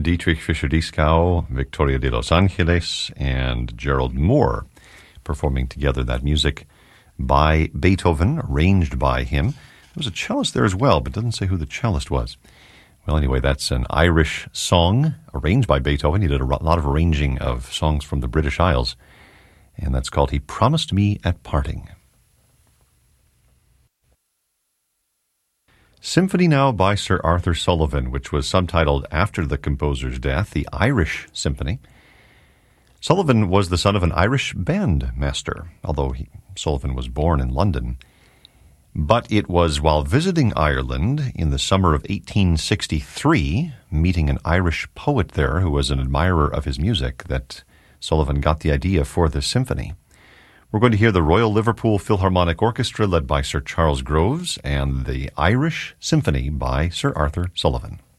Dietrich Fischer-Dieskau, Victoria de Los Angeles, and Gerald Moore performing together that music by Beethoven, arranged by him. There was a cellist there as well, but it doesn't say who the cellist was. Well, anyway, that's an Irish song arranged by Beethoven. He did a lot of arranging of songs from the British Isles, and that's called He Promised Me at Parting. Symphony now by Sir Arthur Sullivan, which was subtitled after the composer's death, the Irish Symphony. Sullivan was the son of an Irish bandmaster, although Sullivan was born in London. But it was while visiting Ireland in the summer of 1863, meeting an Irish poet there who was an admirer of his music, that Sullivan got the idea for the symphony. We're going to hear the Royal Liverpool Philharmonic Orchestra led by Sir Charles Groves and the Irish Symphony by Sir Arthur Sullivan.